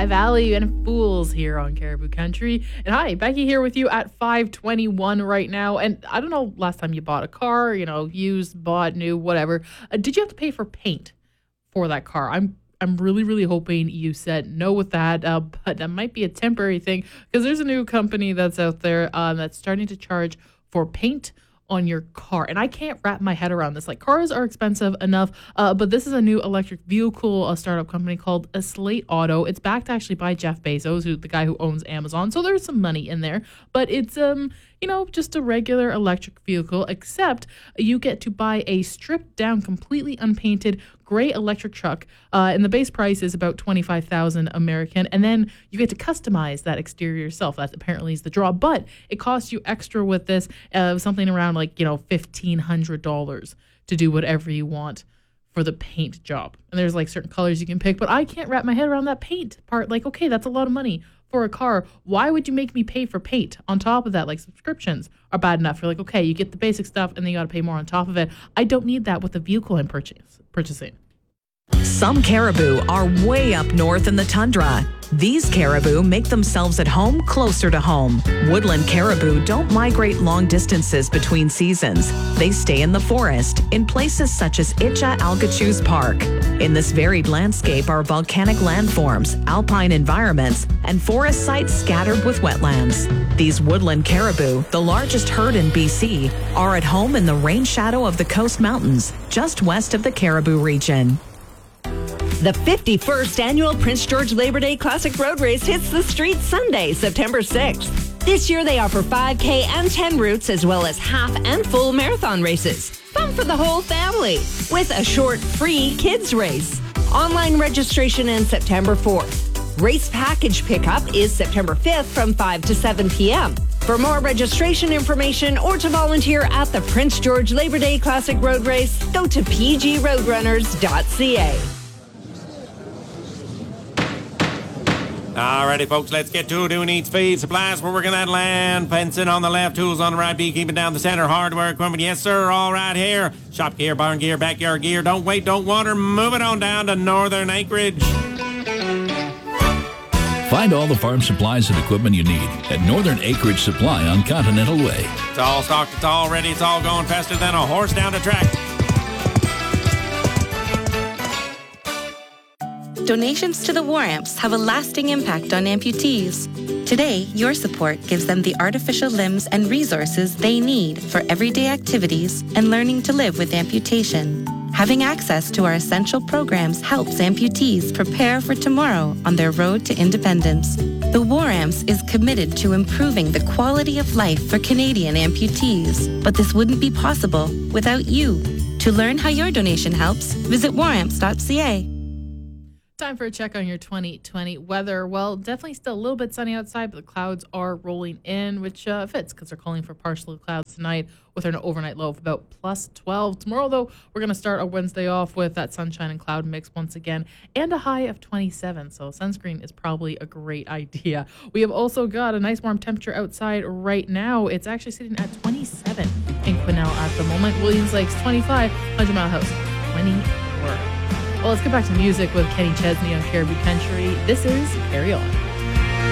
High Valley and Fools here on Caribou Country. And hi, Becky here with you at 5:21 right now. And I don't know, last time you bought a car, used, bought, new, whatever. Did you have to pay for paint for that car? I'm really, really hoping you said no with that, but that might be a temporary thing because there's a new company that's out there that's starting to charge for paint on your car. And I can't wrap my head around this. Like, cars are expensive enough, but this is a new electric vehicle, a startup company called Slate Auto. It's backed actually by Jeff Bezos, the guy who owns Amazon. So there's some money in there, but it's just a regular electric vehicle, except you get to buy a stripped down, completely unpainted gray electric truck, and the base price is about $25,000 American, and then you get to customize that exterior yourself. That apparently is the draw, but it costs you extra with this, something around $1,500 to do whatever you want for the paint job. And there's certain colors you can pick, but I can't wrap my head around that paint part. Okay, that's a lot of money for a car. Why would you make me pay for paint on top of that? Subscriptions are bad enough. You're okay, you get the basic stuff and then you got to pay more on top of it. I don't need that with the vehicle I'm purchasing. Some caribou are way up north in the tundra. These caribou make themselves at home closer to home. Woodland caribou don't migrate long distances between seasons. They stay in the forest, in places such as Itcha-Algochu's Park. In this varied landscape are volcanic landforms, alpine environments, and forest sites scattered with wetlands. These woodland caribou, the largest herd in BC, are at home in the rain shadow of the Coast Mountains, just west of the Caribou region. The 51st Annual Prince George Labor Day Classic Road Race hits the streets Sunday, September 6th. This year they offer 5K and 10 routes as well as half and full marathon races. Fun for the whole family with a short free kids race. Online registration ends September 4th. Race package pickup is September 5th from 5 to 7 p.m. For more registration information or to volunteer at the Prince George Labor Day Classic Road Race, go to pgroadrunners.ca. Alrighty, folks, let's get to it. Who needs feed? Supplies for working that land. Fencing on the left, tools on the right, beekeeping down the center, hardware equipment. Yes, sir, all right here. Shop gear, barn gear, backyard gear. Don't wait, don't wander. Move it on down to Northern Acreage. Find all the farm supplies and equipment you need at Northern Acreage Supply on Continental Way. It's all stocked, it's all ready, it's all going faster than a horse down the track. Donations to the War Amps have a lasting impact on amputees. Today, your support gives them the artificial limbs and resources they need for everyday activities and learning to live with amputation. Having access to our essential programs helps amputees prepare for tomorrow on their road to independence. The War Amps is committed to improving the quality of life for Canadian amputees, but this wouldn't be possible without you. To learn how your donation helps, visit waramps.ca. Time for a check on your 2020 weather. Well, definitely still a little bit sunny outside, but the clouds are rolling in, which fits because they're calling for partial clouds tonight with an overnight low of about plus 12. Tomorrow, though, we're going to start our Wednesday off with that sunshine and cloud mix once again and a high of 27. So sunscreen is probably a great idea. We have also got a nice warm temperature outside right now. It's actually sitting at 27 in Quesnel at the moment. Williams Lakes 25, 100 Mile House 24. Well, let's get back to music with Kenny Chesney on Caribou Country. This is Carry On.